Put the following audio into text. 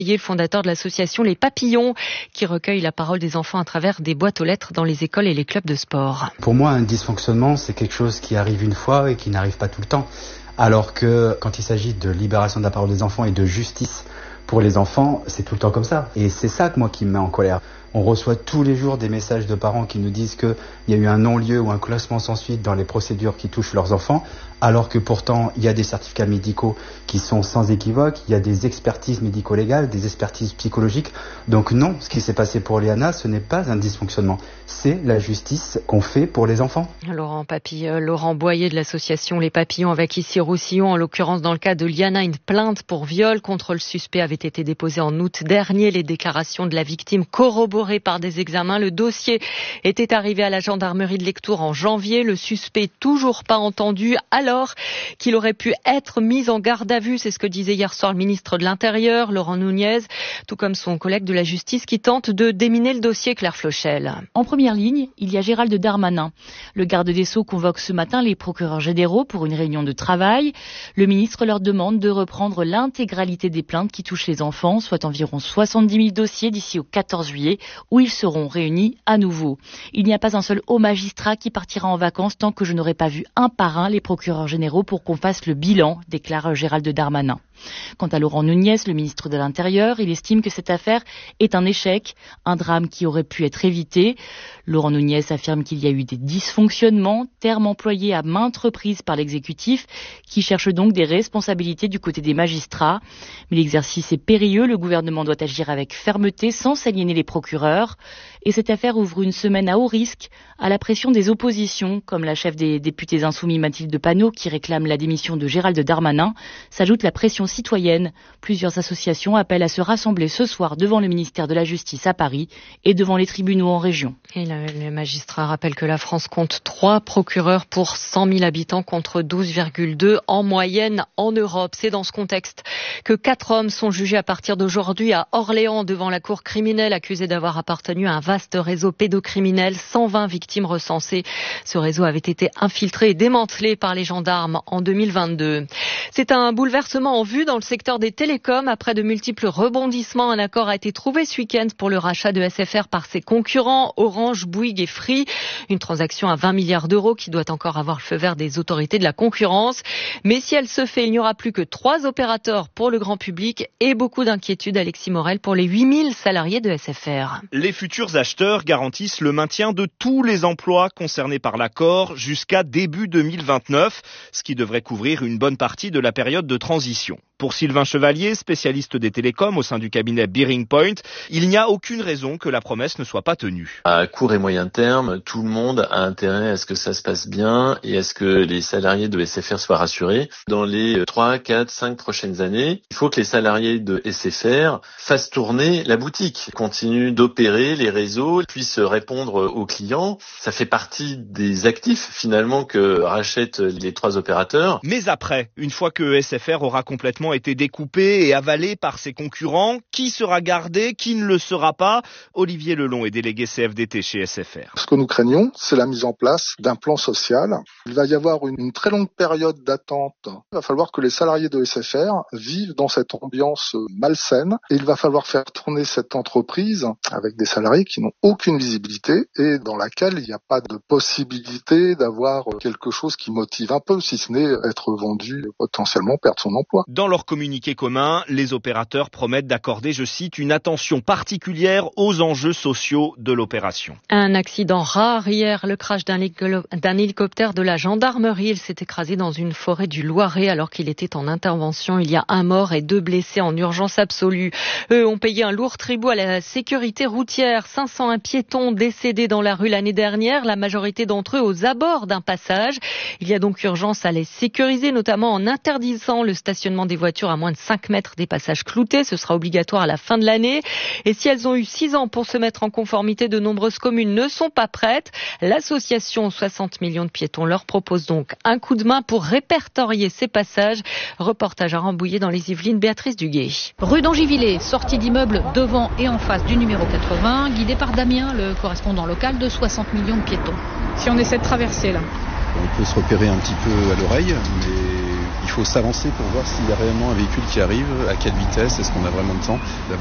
Le fondateur de l'association Les Papillons, qui recueille la parole des enfants à travers des boîtes aux lettres dans les écoles et les clubs de sport. Pour moi, un dysfonctionnement, c'est quelque chose qui arrive une fois et qui n'arrive pas tout le temps. Alors que quand il s'agit de libération de la parole des enfants et de justice pour les enfants, c'est tout le temps comme ça. Et c'est ça qui me met en colère. On reçoit tous les jours des messages de parents qui nous disent qu'il y a eu un non-lieu ou un classement sans suite dans les procédures qui touchent leurs enfants, alors que pourtant il y a des certificats médicaux qui sont sans équivoque, il y a des expertises médico-légales, des expertises psychologiques. Donc non, ce qui s'est passé pour Liana, ce n'est pas un dysfonctionnement, c'est la justice qu'on fait pour les enfants. Laurent Boyer de l'association Les Papillons avec ici Roussillon, en l'occurrence dans le cas de Liana, une plainte pour viol contre le suspect avait été déposée en août dernier. Les déclarations de la victime corroborées par des examens. Le dossier était arrivé à la gendarmerie de Lectoure en janvier. Le suspect toujours pas entendu alors qu'il aurait pu être mis en garde à vue. C'est ce que disait hier soir le ministre de l'Intérieur, Laurent Nunez, tout comme son collègue de la Justice qui tente de déminer le dossier, Claire Flochel. En première ligne, il y a Gérald Darmanin. Le garde des Sceaux convoque ce matin les procureurs généraux pour une réunion de travail. Le ministre leur demande de reprendre l'intégralité des plaintes qui touchent les enfants, soit environ 70 000 dossiers d'ici au 14 juillet. Où ils seront réunis à nouveau. Il n'y a pas un seul haut magistrat qui partira en vacances tant que je n'aurai pas vu un par un les procureurs généraux pour qu'on fasse le bilan, déclare Gérald Darmanin. Quant à Laurent Nunez, le ministre de l'Intérieur, il estime que cette affaire est un échec, un drame qui aurait pu être évité. Laurent Nunez affirme qu'il y a eu des dysfonctionnements, terme employé à maintes reprises par l'exécutif, qui cherche donc des responsabilités du côté des magistrats. Mais l'exercice est périlleux, le gouvernement doit agir avec fermeté sans s'aliéner les procureurs. Et cette affaire ouvre une semaine à haut risque à la pression des oppositions, comme la chef des députés insoumis Mathilde Panot qui réclame la démission de Gérald Darmanin. S'ajoute la pression citoyenne. Plusieurs associations appellent à se rassembler ce soir devant le ministère de la Justice à Paris et devant les tribunaux en région. Et le magistrat rappelle que la France compte 3 procureurs pour 100 000 habitants contre 12,2 en moyenne en Europe. C'est dans ce contexte que 4 hommes sont jugés à partir d'aujourd'hui à Orléans devant la cour criminelle, accusés d'avoir appartenu à un vaste réseau pédocriminel. 120 victimes recensées. Ce réseau avait été infiltré et démantelé par les gendarmes en 2022. C'est un bouleversement en vue dans le secteur des télécoms. Après de multiples rebondissements, un accord a été trouvé ce week-end pour le rachat de SFR par ses concurrents, Orange, Bouygues et Free. Une transaction à 20 milliards d'euros qui doit encore avoir le feu vert des autorités de la concurrence. Mais si elle se fait, il n'y aura plus que 3 opérateurs pour le grand public et beaucoup d'inquiétudes, Alexis Morel, pour les 8000 salariés de SFR. Les futurs acheteurs garantissent le maintien de tous les emplois concernés par l'accord jusqu'à début 2029, ce qui devrait couvrir une bonne partie de la période de transition. Pour Sylvain Chevalier, spécialiste des télécoms au sein du cabinet Bearing Point, il n'y a aucune raison que la promesse ne soit pas tenue. À court et moyen terme, tout le monde a intérêt à ce que ça se passe bien et à ce que les salariés de SFR soient rassurés. Dans les 3, 4, 5 prochaines années, il faut que les salariés de SFR fassent tourner la boutique, continuent d'opérer les réseaux, puissent répondre aux clients. Ça fait partie des actifs finalement que rachètent les 3 opérateurs. Mais après, une fois que SFR aura complètement été découpé et avalé par ses concurrents, qui sera gardé, qui ne le sera pas? Olivier Lelon est délégué CFDT chez SFR. Ce que nous craignons, c'est la mise en place d'un plan social. Il va y avoir une très longue période d'attente. Il va falloir que les salariés de SFR vivent dans cette ambiance malsaine et il va falloir faire tourner cette entreprise avec des salariés qui n'ont aucune visibilité et dans laquelle il n'y a pas de possibilité d'avoir quelque chose qui motive un peu, si ce n'est être vendu et potentiellement perdre son emploi. Dans leur communiqué commun, les opérateurs promettent d'accorder, je cite, une attention particulière aux enjeux sociaux de l'opération. Un accident rare hier, le crash d'un hélicoptère de la gendarmerie. Il s'est écrasé dans une forêt du Loiret alors qu'il était en intervention. Il y a 1 mort et 2 blessés en urgence absolue. Eux ont payé un lourd tribut à la sécurité routière. 501 piétons décédés dans la rue l'année dernière, la majorité d'entre eux aux abords d'un passage. Il y a donc urgence à les sécuriser, notamment en interdisant le stationnement des voitures à moins de 5 mètres des passages cloutés. Ce sera obligatoire à la fin de l'année. Et si elles ont eu 6 ans pour se mettre en conformité, de nombreuses communes ne sont pas prêtes. L'association 60 millions de piétons leur propose donc un coup de main pour répertorier ces passages. Reportage à Rambouillet dans les Yvelines, Béatrice Duguay. Rue d'Angivillers, sortie d'immeuble devant et en face du numéro 80, guidé par Damien, le correspondant local de 60 millions de piétons. Si on essaie de traverser là. On peut se repérer un petit peu à l'oreille, mais Il faut s'avancer pour voir s'il y a réellement un véhicule qui arrive, à quelle vitesse, est-ce qu'on a vraiment le temps.